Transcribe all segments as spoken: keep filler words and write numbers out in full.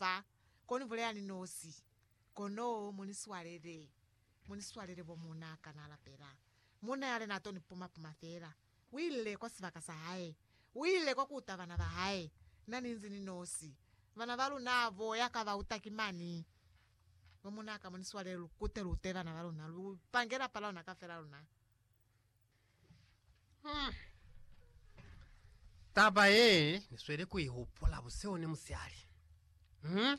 kufa koni vule yani nosi kono muniswalere muniswalere bo munaka na lapera muna yale nato ni puma puma fera wile kwa sivaka sahae wile kwa kuta vana vahae nani nzini nosi vana valu navo yakava utakimani munaka muniswalere lukute lute vana valu na pangera pala unakafera luna hmm. Taba ye niswele kuihupola buseo ni musiali hmm?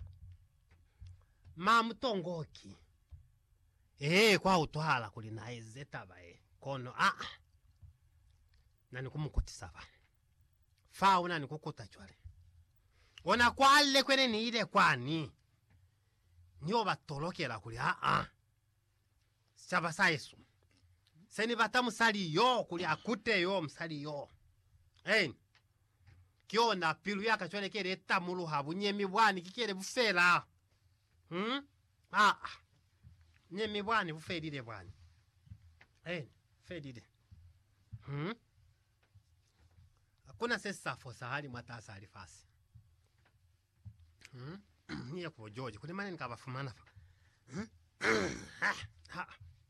Mamutongoki eh kwa utwala kuli naye zetaba ye kono ah nani kumukutisa ba fa una nikukuta chwale ona kwale kwene ni ile kwani nyo batolokela kuli ah ah saba saisu seni batamusali yo kuli akute yo musali yo eh kiona pilu yaka chwale kele tamulu habunyemi bwani kikele bufela hmm ah nyemi bwani bufedile bwani eh fedile hmm hakuna sesa fo sahali matasa alifasi hmm niye kwa George kule mane nikabafumana fa hmm? ha ha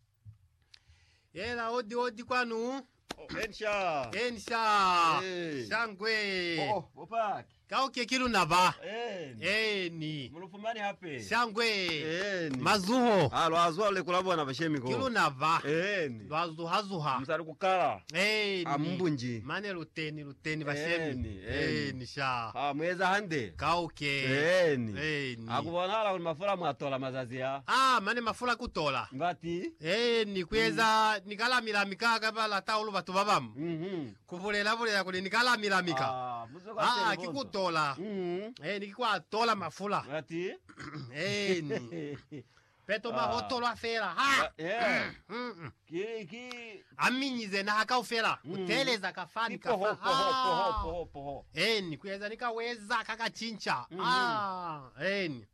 yela odi odi kwanu oh, ensha ensha hey. Shangwe oh opaki kauke kilu naba eh eh ni mulufumani hape Shangwe eh ni mazuho alo azwa le kulabona bashemi ko kilu naba eh ni bazuha zuha msari kukala eh ni ambunji mane luteni luteni bashemi eh ni sha ha mweza hande kauke eh ni eh ni akubona ala mafura mwatola mazazi ya ah mane mafura kutola ngati eh ni kweza mm. nikala milamika kabala taulu batu babam mhm kuvulela vulela kuli nikala milamika ah muzo ah kikutola mhm eh nikikwa tola mafula ngati eh ni peto mahotola afera ha eh mm ki ki aminyize na akaufera uteleza kafani kafa poho poho poho poho eh ni kweza nikaweza kakachincha ah eh ni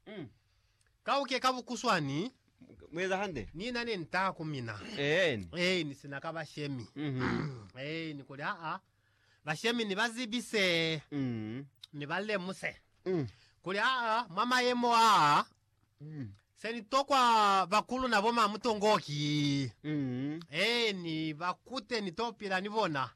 kauke kabukuswani mweza hande ni nani nta kumina eh eh ni sinaka bashemi mhm eh ni kuli a a bashemi ni bazibise mhm ni bale muse mhm kuli a a mama yemo a mhm seni tokwa bakulu na boma mutongoki mhm eh ni bakute ni topira ni bona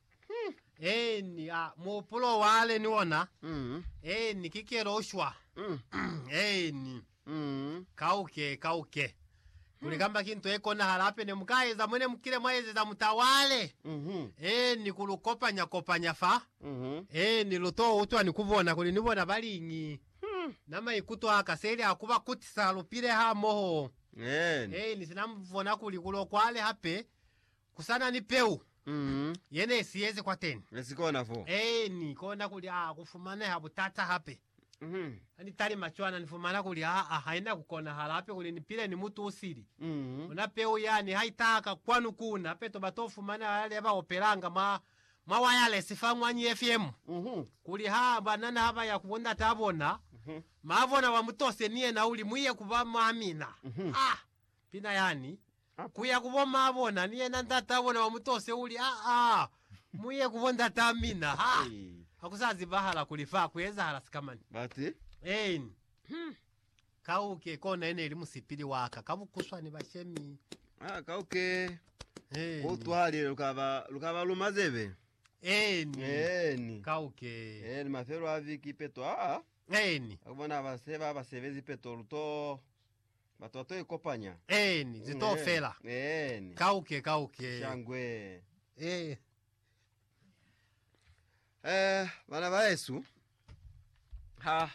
eh ni a mopulo wale ni wona mhm eh ni kikero oshwa mhm eh ni mhm kauke kauke kulikamba kintu eko na harape ne mukaiza mwene mukile mweze za mutawale mhm eh ni kulukopanya kopanya fa mhm eh ni luto utwa ni kuvona kuli nibona balingi nama ikuto akaseli akuba kutisa lupire ha moho eh eh ni sinamvona kuli kulo kwale hape kusana ni peu mhm yene siyeze kwa teni lesikona fo eh ni kona kuli ah kufumane habutata hape mhm ani tali machwana nifumana kuli ah ah haina kukona halape kuli nipile ni mutu usiri mhm unapeu yani haitaka kwanu kuna peto batofu mana wale ba operanga ma ma wireless famwa nyi F M mhm kuli ha banana haba ya kubonda tabona mavona wa mutose niye na uli muye kuba mamina ah pina yani kuya kuba mavona niye na ndatabona wa mutose uli ah ah muye kubonda tamina ha akusazi bahala kulifa kuweza hala sikamani bati eh hmm. Kauke kona ene ili musipili waka kabukuswa ni bashemi ah kauke eh utwali lukaba lukaba lumazebe eh ni eh ni kauke eh ni mafero aviki peto ah eh ni akubona abaseba abasebezi peto luto batoto ikopanya eh ni zitofela eh ni kauke kauke Shangwe eh eh bana ba Yesu ha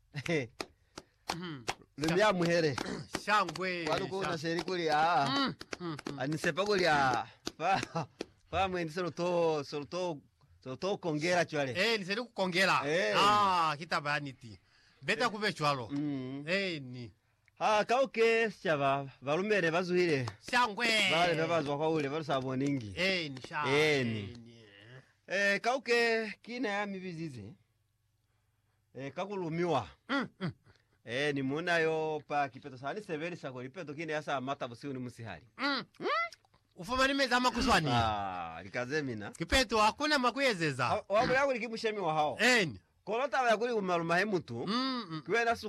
mhm Lumia muhere Shangwe waluko na sheri kuli ah anisepa kuli ah fa fa mwendi solo to solo to solo to kongera chwale eh ni seri kukongera eh. ah kitabaniti beta kube chwalo mm. eh ni ha kauke chava valumere bazuhire Shangwe vale bebazwa kwa ule balusabo ningi eh ni sha eh ni eh kauke kina ya mibizize eh kakulumiwa mm, mm. eh ni munayo pa kipeto sani severi sako lipeto kine yasa mata busiu ni musihari mm. mm. ufuma nimeza makuswani ah likazemina kipeto hakuna makuyezeza wabo yako likimushemi wa hao eh kolota yakuli umaluma hemutu mm, mm. kwenda